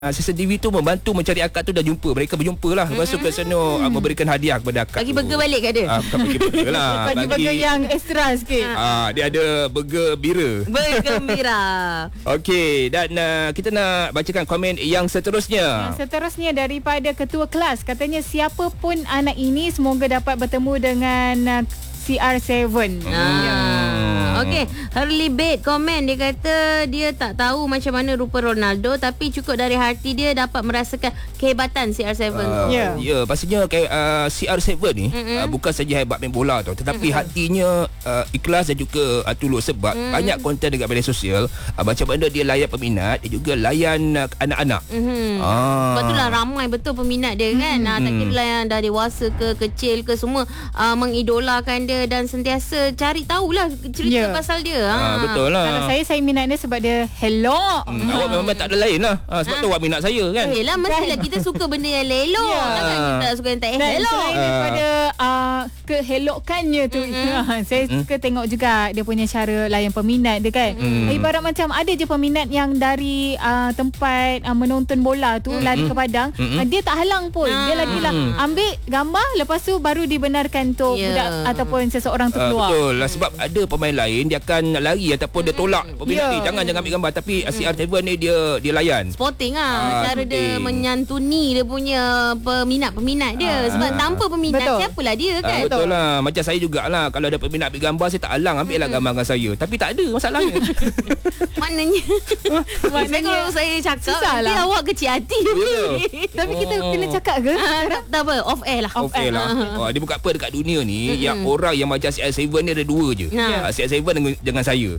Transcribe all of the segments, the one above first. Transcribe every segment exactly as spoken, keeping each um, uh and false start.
Uh, C C T V tu membantu mencari akak tu dah jumpa. Mereka berjumpa lah. Lepas tu Cik Seno uh, memberikan hadiah kepada akak Bagi tu. burger balik ke dia? Uh, bukan bagi burger lah. Bagi, bagi burger yang extra sikit. Uh, dia ada burger bira. Bergembira. Okey, dan uh, kita nak bacakan komen yang seterusnya. Yang seterusnya daripada ketua kelas. Katanya siapa pun anak ini semoga dapat bertemu dengan uh, C R tujuh. Ah. Okey, Hurley Bait komen, dia kata dia tak tahu macam mana rupa Ronaldo tapi cukup dari hati dia dapat merasakan kehebatan C R tujuh tu. Uh, Ya. Ya, pastinya uh, C R tujuh ni uh, bukan saja hebat main bola tau, tetapi Mm-mm. hatinya uh, ikhlas dan juga uh, tulus sebab Mm-mm. banyak konten dekat media sosial uh, macam mana dia layan peminat, dia juga layan uh, anak-anak. Mm-hmm. Ah. Sebab itulah ramai betul peminat dia kan. Mm-hmm. Tak kira lah yang dah dewasa ke kecil ke semua uh, mengidolakan dia dan sentiasa cari tahulah cerita Ya. pasal dia. Ah, betul lah. Kalau saya, saya minat dia sebab dia hello. Hmm, awak memang tak ada lain lah. Ha, sebab ha. tu awak minat saya kan. Eh lah, mestilah kita suka benda yang elok. Ya. Takkan kita tak suka yang tak Dan elok. selain daripada uh, kehelokannya tu, mm-hmm. saya Mm-hmm. suka tengok juga dia punya cara layan peminat dia kan. Mm. Ibarat macam ada je peminat yang dari uh, tempat uh, menonton bola tu mm-hmm. lari ke padang, mm-hmm. uh, dia tak halang pun. Ah. Dia lagi lah ambil gambar, lepas tu baru dibenarkan untuk Yeah. budak ataupun seseorang tu Uh, keluar. betul lah, sebab ada pemain lain dia akan lari ataupun dia tolak peminat Ya. ni, jangan jangan ambil gambar, tapi C R tujuh ni dia dia layan. Sporting lah Ah, cara dia sporting. menyantuni dia punya peminat-peminat dia. Sebab tanpa peminat Betul. siapalah dia Ah, kan. betul lah. Macam saya jugalah, kalau ada peminat ambil gambar, saya tak halang, ambil lah gambar dengan saya. Tapi tak ada masalahnya. Maknanya Maknanya kalau saya cakap susah nanti lah. awak kecil hati. Ya. Tapi kita Oh. kena cakap ke? Ah, tak, tak apa, off air lah. Okey lah. Oh, dia bukan apa dekat dunia ni, mm-hmm. yang orang yang macam C R tujuh ni ada dua je. Ya. Uh, C R tujuh dengan, dengan saya.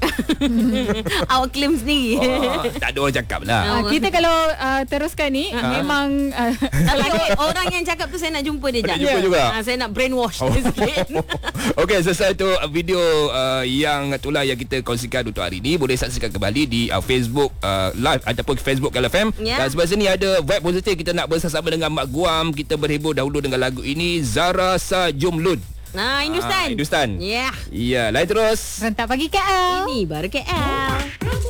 Awak claim sendiri. Oh, tak ada orang cakap lah. Ah, kita kalau uh, teruskan ni memang uh, Tapi o- orang yang cakap tu saya nak jumpa dia Nak jap. jumpa juga? Ah, saya nak brainwash dia sikit. Okey, selesai tu uh, video uh, yang itulah yang kita kongsikan untuk hari ini. Boleh saksikan kembali di uh, Facebook uh, live ataupun Facebook Kala F M. Ya. Dan sebelah sini ada vibe positif. Kita nak bersama dengan Mak Guam. Kita berhibur dahulu dengan lagu ini, Zara Sa Jumlud. Nah, Hindustan. Ah, Hindustan. Ya. Yeah. Ya, lain terus. rentak pagi K L. Ini baru K L.